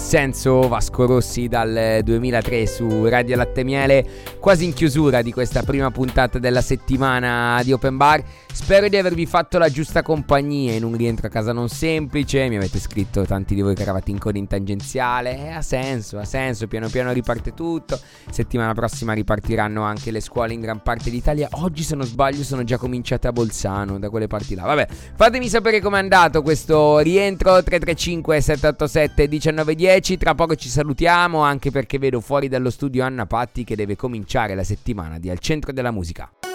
senso, Vasco Rossi dal 2003 su Radio Latte Miele, quasi in chiusura di questa prima puntata della settimana di Open Bar. Spero di avervi fatto la giusta compagnia in un rientro a casa non semplice. Mi avete scritto tanti di voi che eravate in coda in tangenziale. Ha senso, piano piano riparte tutto. Settimana prossima ripartiranno anche le scuole in gran parte d'Italia. Oggi, se non sbaglio, sono già cominciate a Bolzano, da quelle parti là. Vabbè, fatemi sapere com'è andato questo rientro. 335 787 1910. Tra poco ci salutiamo, anche perché vedo fuori dallo studio Anna Patti che deve cominciare la settimana di Al Centro della Musica.